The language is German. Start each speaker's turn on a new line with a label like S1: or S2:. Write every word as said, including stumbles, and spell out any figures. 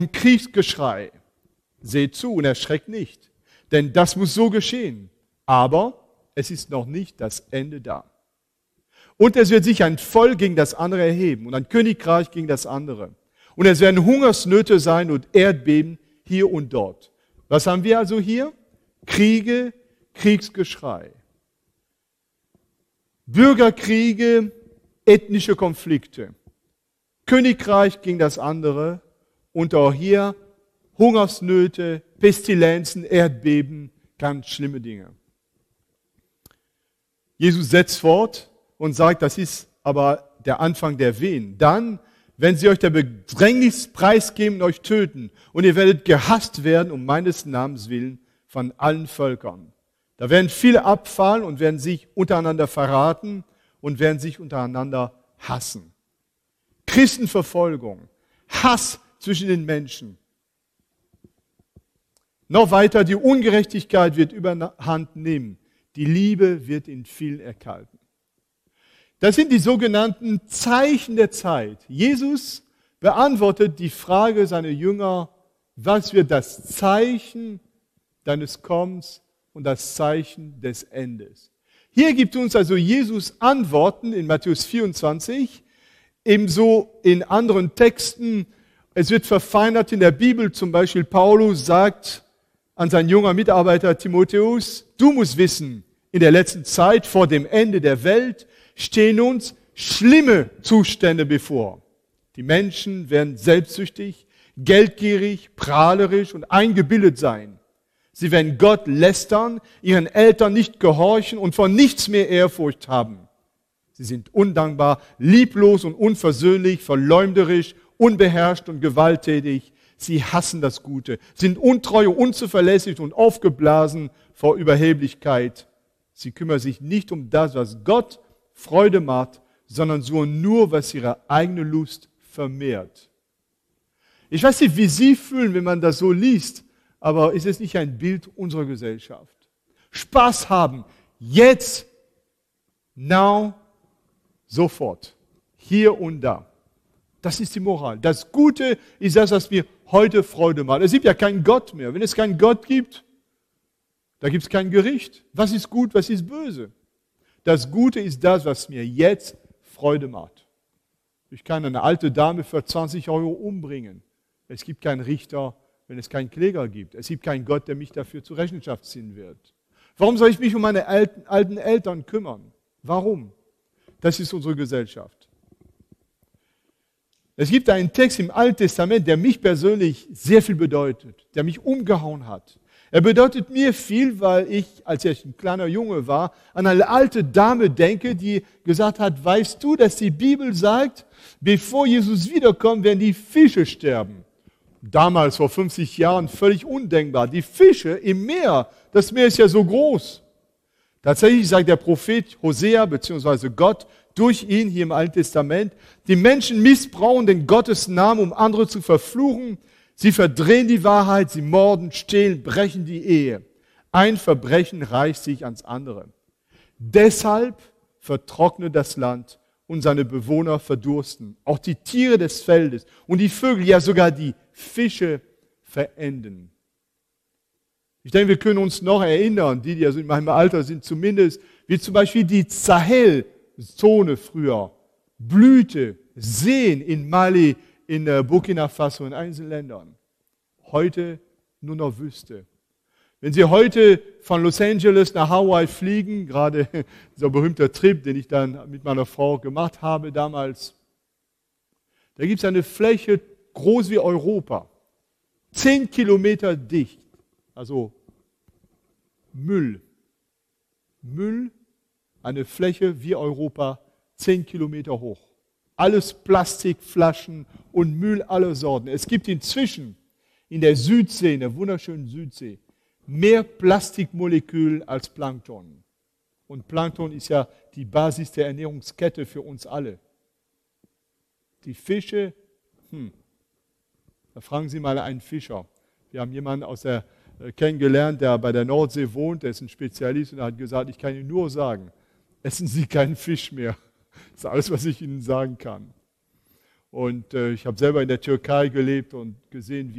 S1: Kriegsgeschrei. Seht zu und erschreckt nicht, denn das muss so geschehen. Aber es ist noch nicht das Ende da. Und es wird sich ein Volk gegen das andere erheben und ein Königreich gegen das andere. Und es werden Hungersnöte sein und Erdbeben hier und dort. Was haben wir also hier? Kriege, Kriegsgeschrei. Bürgerkriege, ethnische Konflikte. Königreich gegen das andere und auch hier Hungersnöte, Pestilenzen, Erdbeben, ganz schlimme Dinge. Jesus setzt fort und sagt, das ist aber der Anfang der Wehen. Dann, wenn sie euch der Bedrängnis preisgeben und euch töten, und ihr werdet gehasst werden um meines Namens willen von allen Völkern. Da werden viele abfallen und werden sich untereinander verraten und werden sich untereinander hassen. Christenverfolgung, Hass zwischen den Menschen. Noch weiter, die Ungerechtigkeit wird überhand nehmen. Die Liebe wird in vielen erkalten. Das sind die sogenannten Zeichen der Zeit. Jesus beantwortet die Frage seiner Jünger, was wird das Zeichen deines Kommens und das Zeichen des Endes. Hier gibt uns also Jesus Antworten in Matthäus vierundzwanzig, ebenso in anderen Texten. Es wird verfeinert in der Bibel, zum Beispiel Paulus sagt an seinen jungen Mitarbeiter Timotheus, du musst wissen, in der letzten Zeit vor dem Ende der Welt stehen uns schlimme Zustände bevor. Die Menschen werden selbstsüchtig, geldgierig, prahlerisch und eingebildet sein. Sie werden Gott lästern, ihren Eltern nicht gehorchen und vor nichts mehr Ehrfurcht haben. Sie sind undankbar, lieblos und unversöhnlich, verleumderisch, unbeherrscht und gewalttätig. Sie hassen das Gute, sind untreu und unzuverlässig und aufgeblasen vor Überheblichkeit. Sie kümmern sich nicht um das, was Gott Freude macht, sondern suchen nur, was ihre eigene Lust vermehrt. Ich weiß nicht, wie Sie fühlen, wenn man das so liest, aber ist es nicht ein Bild unserer Gesellschaft? Spaß haben, jetzt, now, sofort, hier und da. Das ist die Moral. Das Gute ist das, was mir heute Freude macht. Es gibt ja keinen Gott mehr. Wenn es keinen Gott gibt, da gibt es kein Gericht. Was ist gut, was ist böse? Das Gute ist das, was mir jetzt Freude macht. Ich kann eine alte Dame für zwanzig Euro umbringen. Es gibt keinen Richter, wenn es keinen Kläger gibt. Es gibt keinen Gott, der mich dafür zur Rechenschaft ziehen wird. Warum soll ich mich um meine alten, alten Eltern kümmern? Warum? Das ist unsere Gesellschaft. Es gibt einen Text im Alten Testament, der mich persönlich sehr viel bedeutet, der mich umgehauen hat. Er bedeutet mir viel, weil ich, als ich ein kleiner Junge war, an eine alte Dame denke, die gesagt hat, weißt du, dass die Bibel sagt, bevor Jesus wiederkommt, werden die Fische sterben. Damals, vor fünfzig Jahren, völlig undenkbar. Die Fische im Meer, das Meer ist ja so groß. Tatsächlich sagt der Prophet Hosea, beziehungsweise Gott, durch ihn hier im Alten Testament, die Menschen missbrauchen den Gottes Namen, um andere zu verfluchen. Sie verdrehen die Wahrheit, sie morden, stehlen, brechen die Ehe. Ein Verbrechen reicht sich ans andere. Deshalb vertrocknet das Land und seine Bewohner verdursten. Auch die Tiere des Feldes und die Vögel, ja sogar die Fische verenden. Ich denke, wir können uns noch erinnern, die, die also in meinem Alter sind zumindest, wie zum Beispiel die Sahel-Zone früher blühte, Seen in Mali, in Burkina Faso, in einzelnen Ländern. Heute nur noch Wüste. Wenn Sie heute von Los Angeles nach Hawaii fliegen, gerade dieser berühmte Trip, den ich dann mit meiner Frau gemacht habe damals, da gibt es eine Fläche groß wie Europa, zehn Kilometer dicht, also Müll. Müll, eine Fläche wie Europa, zehn Kilometer hoch. Alles Plastikflaschen und Müll aller Sorten. Es gibt inzwischen in der Südsee, in der wunderschönen Südsee, mehr Plastikmoleküle als Plankton. Und Plankton ist ja die Basis der Ernährungskette für uns alle. Die Fische, hm, da fragen Sie mal einen Fischer. Wir haben jemanden aus der, äh, kennengelernt, der bei der Nordsee wohnt, der ist ein Spezialist und er hat gesagt, ich kann Ihnen nur sagen, essen Sie keinen Fisch mehr. Das ist alles, was ich Ihnen sagen kann. Und äh, ich habe selber in der Türkei gelebt und gesehen,